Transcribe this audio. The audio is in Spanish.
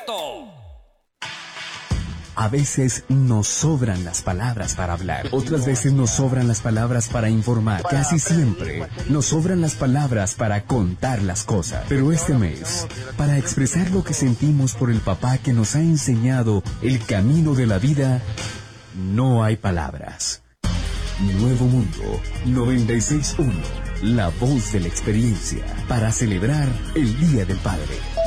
Roberto. A veces nos sobran las palabras para hablar, otras veces nos sobran las palabras para informar, casi siempre nos sobran las palabras para contar las cosas. Pero este mes, para expresar lo que sentimos por el papá que nos ha enseñado el camino de la vida, no hay palabras. Nuevo Mundo 96.1, la voz de la experiencia, para celebrar el Día del Padre.